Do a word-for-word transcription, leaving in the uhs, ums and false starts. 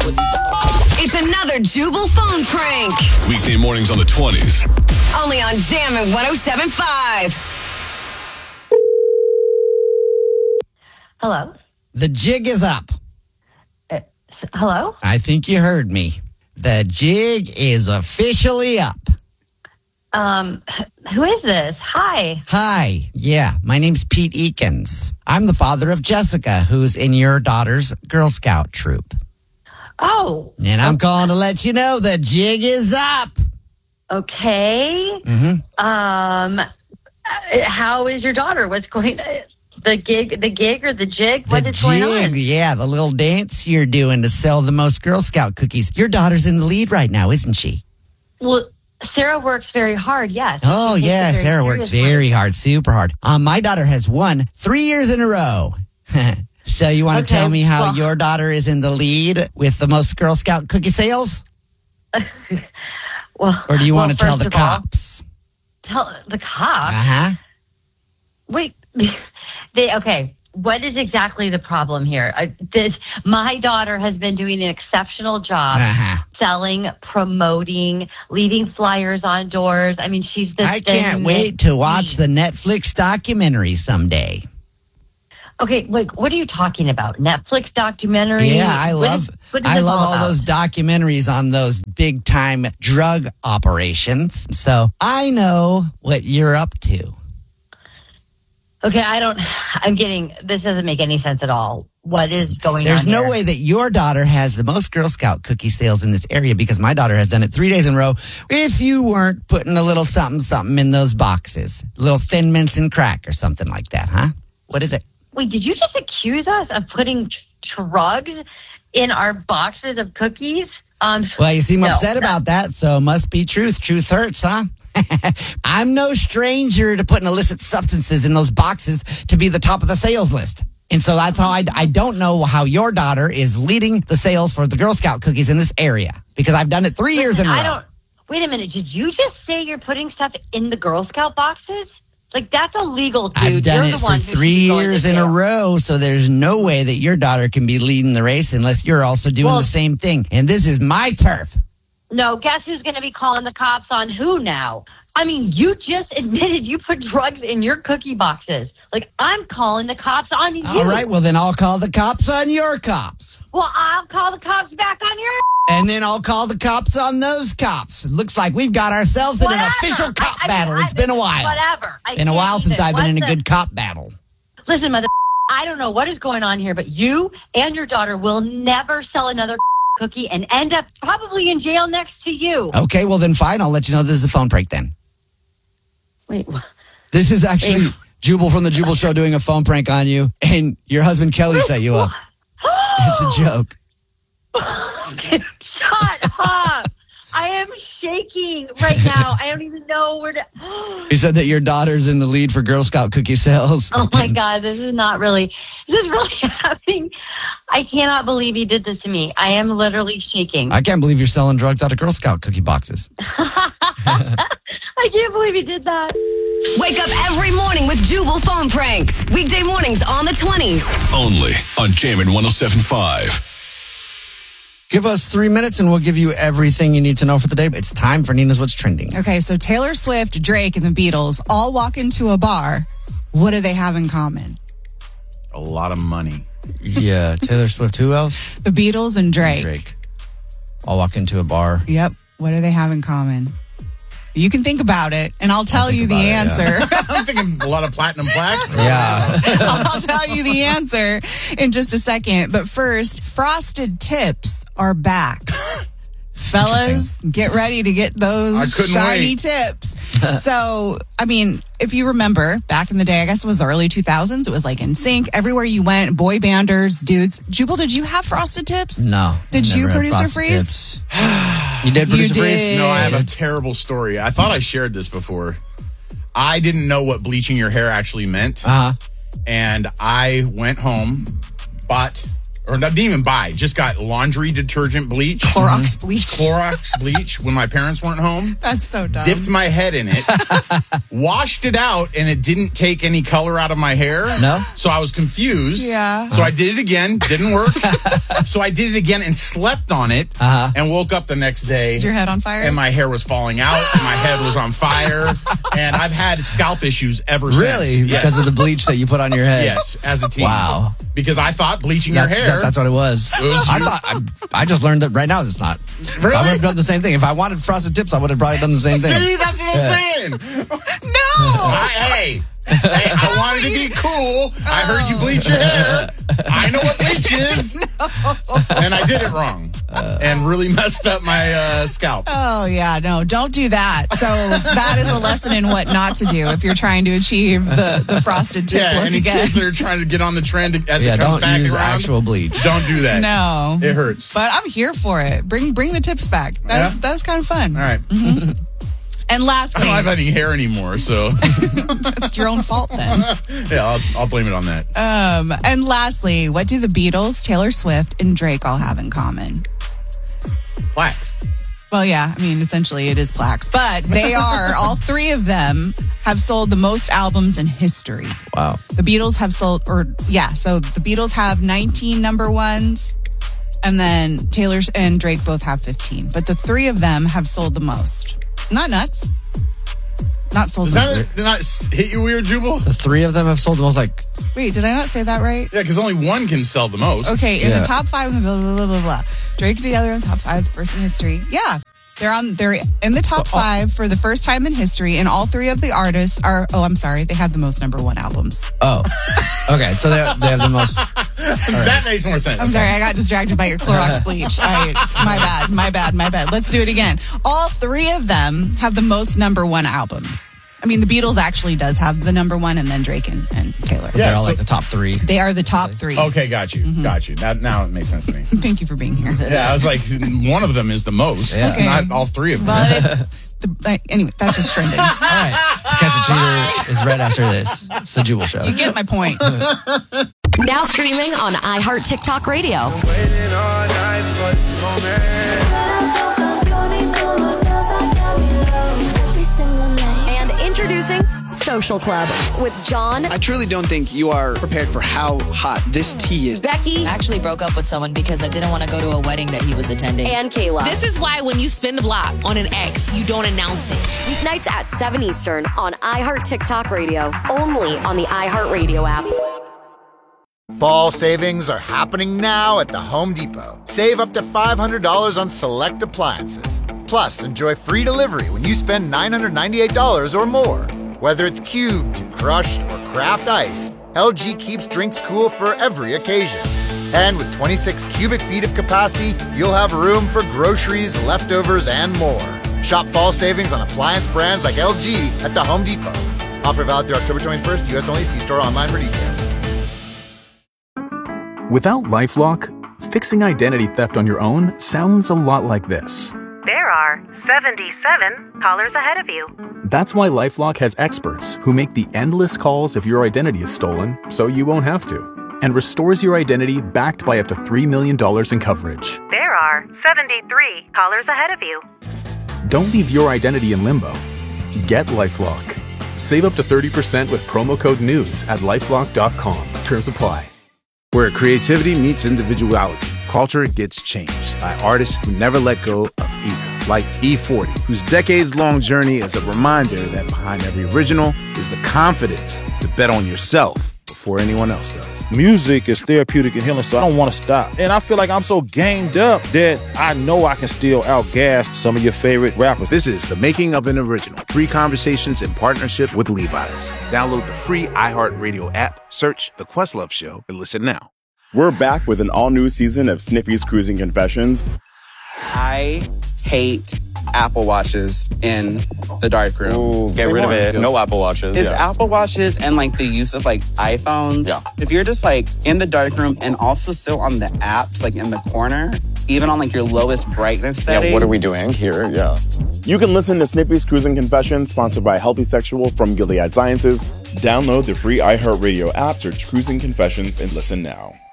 It's another Jubal phone prank. Weekday mornings on the twenties. Only on Jammin' one oh seven point five. Hello? The jig is up. Uh, hello? I think you heard me. The jig is officially up. Um, who is this? Hi. Hi. Yeah, my name's Pete Eakins. I'm the father of Jessica, who's in your daughter's Girl Scout troop. Oh. And I'm calling to let you know the jig is up. Okay. Mm-hmm. Um, how is your daughter? What's going on? The gig, the gig or the jig? The What is jig, going on? yeah, the little dance you're doing to sell the most Girl Scout cookies. Your daughter's in the lead right now, isn't she? Well, Sarah works very hard, yes. Oh, She takes yeah, it very Sarah works seriously. very hard, super hard. Um, my daughter has won three years in a row. So you want to Okay, tell me how well- your daughter is in the lead with the most Girl Scout cookie sales? Well, Or do you well, want to tell first the of all, cops? Tell the cops? Uh-huh. Wait, they okay. What is exactly the problem here? I, this, my daughter has been doing an exceptional job Uh-huh. selling, promoting, leaving flyers on doors. I mean, she's the. I can't wait to watch the Netflix documentary someday. Okay, like what are you talking about? Netflix documentary? Yeah, I What love is- what is I this love all about? those documentaries on those big time drug operations. So I know what you're up to. Okay, I don't. I'm getting. This doesn't make any sense at all. What is going There's on? no here? way that your daughter has the most Girl Scout cookie sales in this area because my daughter has done it three days in a row. If you weren't putting a little something, something in those boxes, little Thin Mints and crack or something like that, huh? What is it? Wait, did you just accuse us of putting t- drugs in our boxes of cookies? Um, Well, you seem no, upset no. about that, so must be truth. Truth hurts, huh? I'm no stranger to putting illicit substances in those boxes to be the top of the sales list. And so that's how I, I don't know how your daughter is leading the sales for the Girl Scout cookies in this area because I've done it three years in a row. I don't. Wait a minute. Did you just say you're putting stuff in the Girl Scout boxes? Like that's illegal, dude. I've done You're it the one for who three should be going to years in a jail. row, so there's no way that your daughter can be leading the race unless you're also doing Well- the same thing. And this is my turf. No, guess who's going to be calling the cops on who now? I mean, you just admitted you put drugs in your cookie boxes. Like, I'm calling the cops on you. All right, well, then I'll call the cops on your cops. Well, I'll call the cops back on your. And then I'll call the cops on those cops. It looks like we've got ourselves in an Whatever. official cop I- I- battle. I- It's been a while. Whatever. I Been a can't while since even. I've been in a What's the- good cop battle. Listen, mother, I don't know what is going on here, but you and your daughter will never sell another cookie and end up probably in jail next to you. Okay, well, then fine. I'll let you know this is a phone prank then. Wait, This is actually Wait. Jubal from the Jubal Show doing a phone prank on you, and your husband Kelly set you up. It's a joke. Shut up. I am shaking right now. I don't even know where to. He said that your daughter's in the lead for Girl Scout cookie sales. Oh my God, this is not really, this is really happening. I cannot believe he did this to me. I am literally shaking. I can't believe you're selling drugs out of Girl Scout cookie boxes. I can't believe he did that. Wake up every morning with Jubal phone pranks. Weekday mornings on the twenties. Only on Jammin' one oh seven point five. Give us three minutes and we'll give you everything you need to know for the day. It's time for Nina's What's Trending. Okay, so Taylor Swift, Drake, and the Beatles all walk into a bar. What do they have in common? A lot of money. Yeah, Taylor Swift. Who else? The Beatles and Drake. Drake. I'll walk into a bar. Yep. What do they have in common? You can think about it, and I'll tell I'll think you the about it, answer. yeah. I'm thinking a lot of platinum plaques. Yeah. I'll tell you the answer in just a second. But first, Frosted Tips are back. Fellas, get ready to get those I couldn't shiny wait. tips. So, I mean, if you remember back in the day, I guess it was the early two thousands, it was like in sync. Everywhere you went, boy banders, dudes. Jubal, did you have Frosted Tips? No. Did I've you, never had Producer Frosted Freeze? Tips. You did, You Producer Freeze? did. No, I have a terrible story. I thought I shared this before. I didn't know what bleaching your hair actually meant. Uh-huh. And I went home, bought or not, didn't even buy, just got laundry detergent bleach. Clorox bleach. Clorox bleach when my parents weren't home. That's so dumb. Dipped my head in it, washed it out, and it didn't take any color out of my hair. No? So I was confused. Yeah. So I did it again. Didn't work. So I did it again and slept on it Uh-huh. and woke up the next day. Is your head on fire? And my hair was falling out. And my head was on fire. And I've had scalp issues ever Really? since. Yes. Because of the bleach that you put on your head? Yes, as a teen. Wow. Because I thought bleaching That's, your hair. that- that's what it was. It was I your- thought I, I just learned that right now it's not. Really? I would have done the same thing. If I wanted frosted tips, I would have probably done the same thing. See, that's what Yeah. I'm saying. no! I, hey, hey, I wanted to be cool. I heard you bleach your hair. I know what bleach is. And I did it wrong. And really messed up my uh, scalp. Oh, yeah, no, don't do that. So that is a lesson in what not to do if you're trying to achieve the, the frosted tip Yeah, look any again. kids that are trying to get on the trend as Yeah, it comes don't back use around, actual bleach. don't do that. No. It hurts. But I'm here for it. Bring bring the tips back. That's, Yeah? that's kind of fun. All right. And I lastly, don't have any hair anymore, so it's your own fault then. yeah, I'll, I'll blame it on that. Um, and lastly, what do the Beatles, Taylor Swift, and Drake all have in common? Plaques. Well, yeah, I mean, essentially it is plaques, but they are, all three of them have sold the most albums in history. Wow. The Beatles have sold, or yeah, so the Beatles have nineteen number ones, and then Taylor and Drake both have fifteen. But the three of them have sold the most. Not nuts. Not sold Does the that most. not hit you weird, Jubal? The three of them have sold the most, like, Wait, did I not say that right? Yeah, because only one can sell the most. Okay, in Yeah. the top five, blah, blah, blah, blah, blah. Drake together in the top five, first in history. Yeah. They're on. They're in the top five for the first time in history, and all three of the artists are. Oh, I'm sorry, they have the most number one albums. oh. Okay, so they they have the most. That makes more sense. I'm sorry, I got distracted by your Clorox bleach. I, my bad, my bad, my bad. Let's do it again. All three of them have the most number one albums. I mean, the Beatles actually does have the number one, and then Drake and, and Taylor. Yeah, They're all so- like the top three. They are the top three. Okay, got you. Mm-hmm. Got you. Now, now it makes sense to me. Thank you for being here. Yeah, I was like, one of them is the most, Yeah. Okay. not all three of them. But it, the, uh, anyway, that's what's trending. All right. To Catch a Cheater is right after this. It's the Jubal Show. You get my point. Now streaming on iHeart TikTok Radio. And introducing Social Club with John, I truly don't think you are prepared for how hot this tea is. Becky, I actually broke up with someone because I didn't want to go to a wedding that he was attending. and Kayla. This is why when you spin the block on an ex, you don't announce it. Weeknights at seven Eastern on iHeart TikTok Radio. Only on the iHeart Radio app. Fall savings are happening now at the Home Depot. Save up to five hundred dollars on select appliances. Plus, enjoy free delivery when you spend nine hundred ninety-eight dollars or more. Whether it's cubed, crushed, or craft ice, L G keeps drinks cool for every occasion. And with twenty-six cubic feet of capacity, you'll have room for groceries, leftovers, and more. Shop fall savings on appliance brands like L G at the Home Depot. Offer valid through October twenty-first, U S only. See store online for details. Without LifeLock, fixing identity theft on your own sounds a lot like this. There are seventy-seven callers ahead of you. That's why LifeLock has experts who make the endless calls if your identity is stolen, so you won't have to, and restores your identity backed by up to three million dollars in coverage. There are seventy-three callers ahead of you. Don't leave your identity in limbo. Get LifeLock. Save up to thirty percent with promo code NEWS at lifelock dot com. Terms apply. Where creativity meets individuality, culture gets changed by artists who never let go of either. Like E forty, whose decades-long journey is a reminder that behind every original is the confidence to bet on yourself before anyone else does. Music is therapeutic and healing, so I don't want to stop. And I feel like I'm so gamed up that I know I can still outgas some of your favorite rappers. This is The Making of an Original. Free conversations in partnership with Levi's. Download the free iHeartRadio app, search The Questlove Show, and listen now. We're back with an all-new season of Sniffy's Cruising Confessions. I hate Apple Watches in the darkroom. Ooh, get rid of it. No Apple Watches. It's yeah. Apple Watches and like the use of like iPhones. Yeah. If you're just like in the darkroom and also still on the apps, like in the corner, even on like your lowest brightness setting. Yeah, what are we doing here? Yeah. You can listen to Snippy's Cruising Confessions, sponsored by Healthy Sexual from Gilead Sciences. Download the free iHeartRadio app, search Cruising Confessions, and listen now.